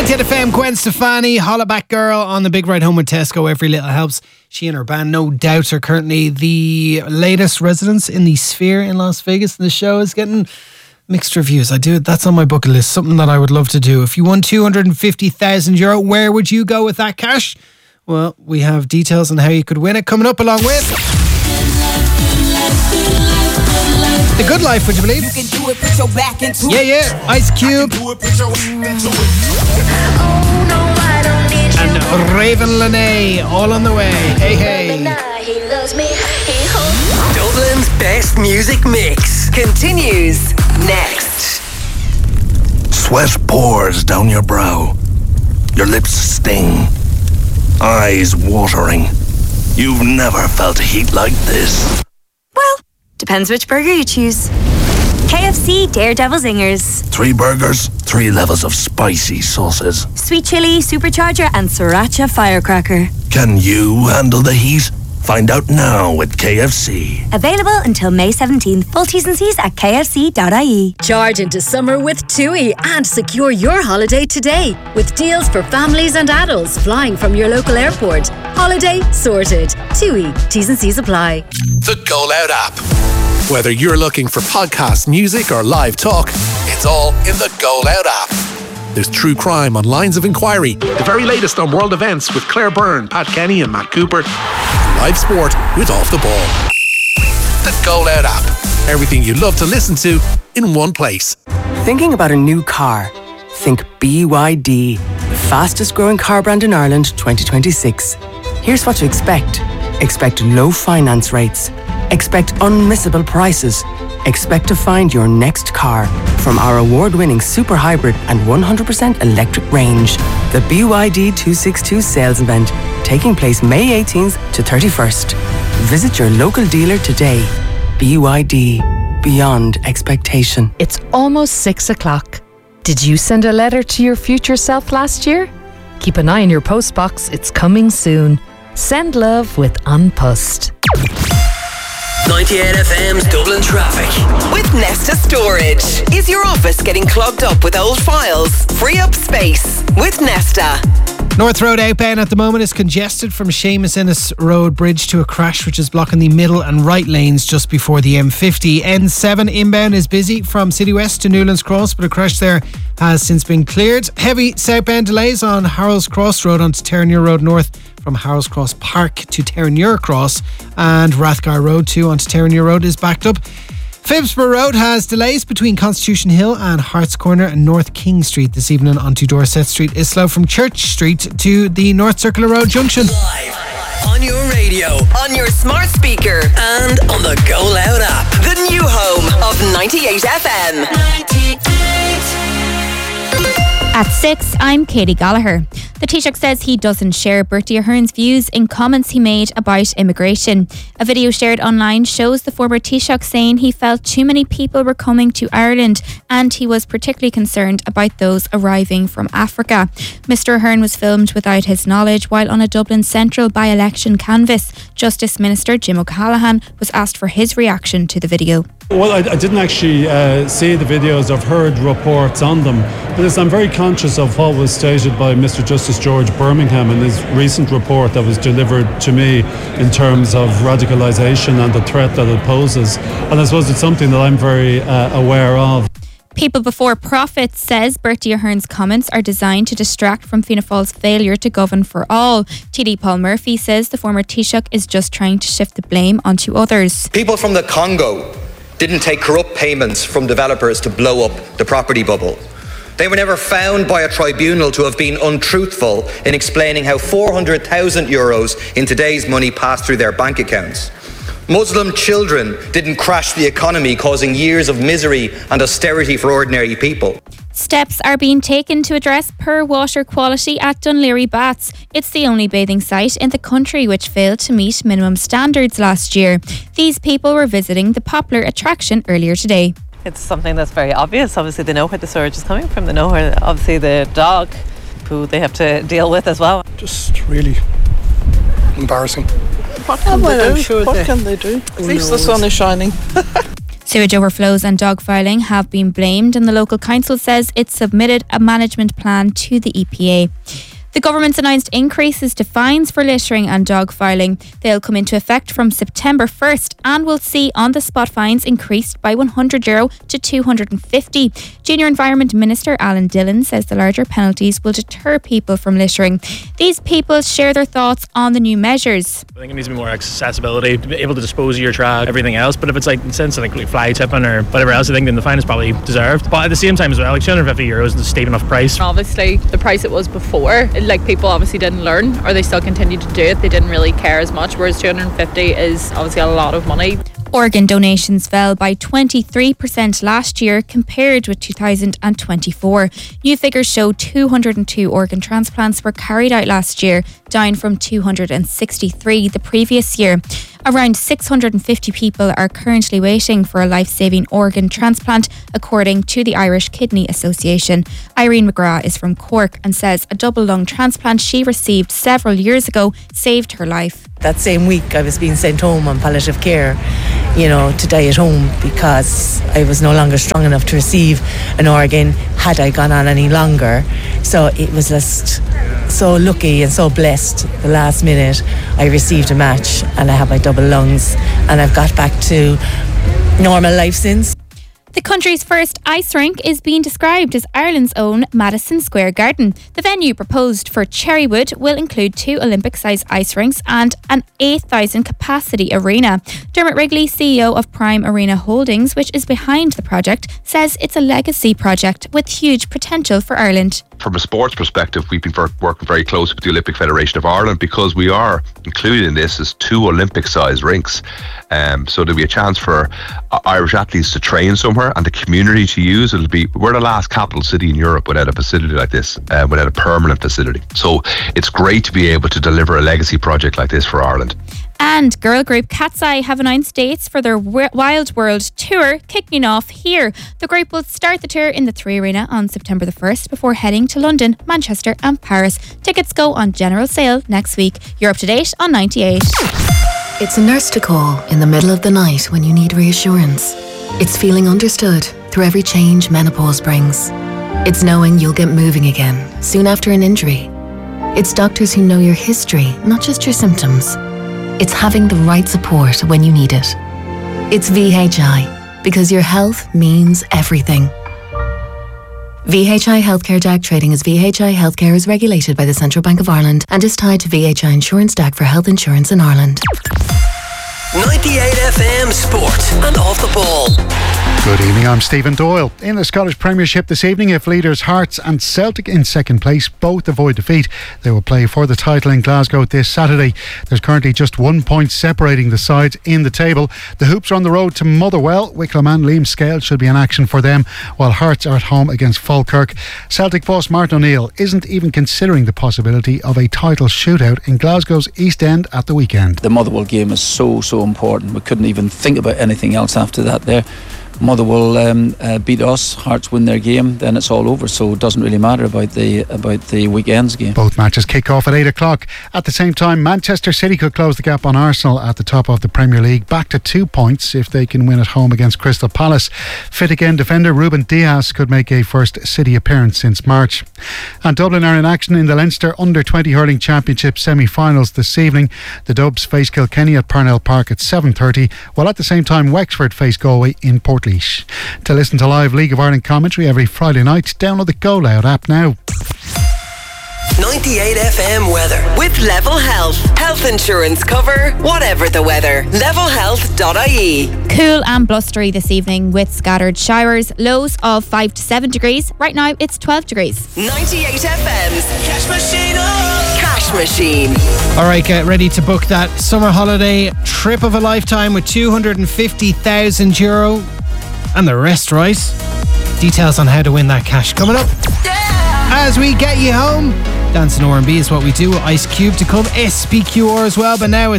98 FM, Gwen Stefani, Hollaback Girl on the big ride home with Tesco. Every little helps. She and her band, no doubt, are currently the latest residents in the Sphere in Las Vegas. And the show is getting mixed reviews. That's on my bucket list. Something that I would love to do. If you won €250,000, where would you go with that cash? Well, we have details on how you could win it coming up, along with The Good Life, would you believe? You can do it, put your back into it. Yeah. Ice Cube. And Raven Lene, all on the way. Hey. Dublin's best music mix continues next. Sweat pours down your brow. Your lips sting. Eyes watering. You've never felt heat like this. Well, depends which burger you choose. KFC Daredevil Zingers. 3 burgers, 3 levels of spicy sauces. Sweet chili, supercharger and sriracha firecracker. Can you handle the heat? Find out now with KFC. Available until May 17th. Full T's and C's at kfc.ie. Charge into summer with TUI and secure your holiday today with deals for families and adults flying from your local airport. Holiday sorted. TUI. T's and C's apply. The Go Loud app. Whether you're looking for podcasts, music or live talk, it's all in the Go Loud app. There's true crime on Lines of Inquiry, the very latest on world events with Claire Byrne, Pat Kenny and Matt Cooper, live sport with Off the Ball. The Go Loud app. Everything you love to listen to in one place. Thinking about a new car? Think BYD, the fastest growing car brand in Ireland 2026. Here's what to expect. Expect low finance rates. Expect unmissable prices. Expect to find your next car from our award-winning super hybrid and 100% electric range. The BYD 262 sales event taking place May 18th to 31st. Visit your local dealer today. BYD, beyond expectation. It's almost 6 o'clock. Did you send a letter to your future self last year? Keep an eye on your postbox. It's coming soon. Send love with An Post. 98 FM's Dublin traffic. With Nesta Storage. Is your office getting clogged up with old files? Free up space with Nesta. North Road outbound at the moment is congested from Seamus Innes Road Bridge to a crash which is blocking the middle and right lanes just before the M50. N7 inbound is busy from City West to Newlands Cross, but a crash there has since been cleared. Heavy southbound delays on Harold's Cross Road onto Terenure Road North from Harold's Cross Park to Terenure Cross, and Rathgar Road 2 onto Terenure Road is backed up. Phibsborough Road has delays between Constitution Hill and Harts Corner and North King Street this evening onto Dorset Street is slow from Church Street to the North Circular Road junction. Live on your radio, on your smart speaker, and on the Go Loud app. The new home of 98 FM. 98. At 6, I'm Katie Gallagher. The Taoiseach says he doesn't share Bertie Ahern's views in comments he made about immigration. A video shared online shows the former Taoiseach saying he felt too many people were coming to Ireland and he was particularly concerned about those arriving from Africa. Mr Ahern was filmed without his knowledge while on a Dublin Central by-election canvass. Justice Minister Jim O'Callaghan was asked for his reaction to the video. Well, I didn't actually see the videos. I've heard reports on them. But I'm very conscious of what was stated by Mr Justice George Birmingham in his recent report that was delivered to me in terms of radicalisation and the threat that it poses. And I suppose it's something that I'm very aware of. People Before Profit says Bertie Ahern's comments are designed to distract from Fianna Fáil's failure to govern for all. TD Paul Murphy says the former Taoiseach is just trying to shift the blame onto others. People from the Congo didn't take corrupt payments from developers to blow up the property bubble. They were never found by a tribunal to have been untruthful in explaining how €400,000 in today's money passed through their bank accounts. Muslim children didn't crash the economy, causing years of misery and austerity for ordinary people. Steps are being taken to address poor water quality at Dunleary Baths. It's the only bathing site in the country which failed to meet minimum standards last year. These people were visiting the popular attraction earlier today. It's something that's very obvious. Obviously they know where the sewage is coming from. They know where, obviously, the dog who they have to deal with as well. Just really embarrassing. What can they do? At least the sun is shining. Sewage overflows and dogfiling have been blamed, and the local council says it submitted a management plan to the EPA. The government's announced increases to fines for littering and dogfiling. They'll come into effect from September 1st and will see on-the-spot fines increased by €100 to €250. Junior Environment Minister Alan Dillon says the larger penalties will deter people from littering. These people share their thoughts on the new measures. I think it needs to be more accessibility, to be able to dispose of your trash, everything else. But if it's like, instead of something like fly tipping or whatever else, I think then the fine is probably deserved. But at the same time as well, like €250 is a steep enough price. Obviously, the price it was before, like people obviously didn't learn, or they still continued to do it. They didn't really care as much, whereas 250 is obviously a lot of money. Organ donations fell by 23% last year compared with 2024. New figures show 202 organ transplants were carried out last year, down from 263 the previous year. Around 650 people are currently waiting for a life-saving organ transplant, according to the Irish Kidney Association. Irene McGrath is from Cork and says a double lung transplant she received several years ago saved her life. That same week I was being sent home on palliative care, to die at home because I was no longer strong enough to receive an organ had I gone on any longer. So it was just so lucky and so blessed. The last minute I received a match and I have my double lungs and I've got back to normal life since. The country's first ice rink is being described as Ireland's own Madison Square Garden. The venue proposed for Cherrywood will include 2 Olympic-sized ice rinks and an 8,000 capacity arena. Dermot Wrigley, CEO of Prime Arena Holdings, which is behind the project, says it's a legacy project with huge potential for Ireland. From a sports perspective, we've been working very close with the Olympic Federation of Ireland because we are included in this as 2 Olympic-sized rinks. So there'll be a chance for Irish athletes to train somewhere and the community to use. We're the last capital city in Europe without a facility like this, without a permanent facility. So it's great to be able to deliver a legacy project like this for Ireland. And girl group Cat's Eye have announced dates for their Wild World tour, kicking off here. The group will start the tour in the 3 Arena on September the 1st before heading to London, Manchester and Paris. Tickets go on general sale next week. You're up to date on 98. It's a nurse to call in the middle of the night when you need reassurance. It's feeling understood through every change menopause brings. It's knowing you'll get moving again soon after an injury. It's doctors who know your history, not just your symptoms. It's having the right support when you need it. It's VHI, because your health means everything. VHI Healthcare DAG trading as VHI Healthcare is regulated by the Central Bank of Ireland and is tied to VHI Insurance DAG for health insurance in Ireland. 98 FM Sport and Off the Ball. Good evening, I'm Stephen Doyle. In the Scottish Premiership this evening, if leaders Hearts and Celtic in second place both avoid defeat, they will play for the title in Glasgow this Saturday. There's currently just 1 point separating the sides in the table. The Hoops are on the road to Motherwell. Wicklow and Liam Scale should be in action for them, while Hearts are at home against Falkirk. Celtic boss Martin O'Neill isn't even considering the possibility of a title shootout in Glasgow's East End at the weekend. The Motherwell game is so important. We couldn't even think about anything else after that there. Motherwell beat us, Hearts win their game, then it's all over. So it doesn't really matter about the weekend's game. Both matches kick off at 8 o'clock. At the same time, Manchester City could close the gap on Arsenal at the top of the Premier League, back to 2 points if they can win at home against Crystal Palace. Fit again defender Ruben Dias could make a first City appearance since March. And Dublin are in action in the Leinster Under-20 Hurling Championship semi-finals this evening. The Dubs face Kilkenny at Parnell Park at 7:30, while at the same time Wexford face Galway in Portlaoise. To listen to live League of Ireland commentary every Friday night, download the Go Loud app now. 98 FM weather with Level Health. Health insurance cover, whatever the weather. Levelhealth.ie. Cool and blustery this evening with scattered showers. Lows of 5 to 7 degrees. Right now it's 12 degrees. 98 FM's Cash Machine. Cash Machine. All right, get ready to book that summer holiday trip of a lifetime with €250,000 and the rest, right? Details on how to win that cash coming up. As we get you home, dancing R&B is what we do. Ice Cube to come, SPQR as well, but now it's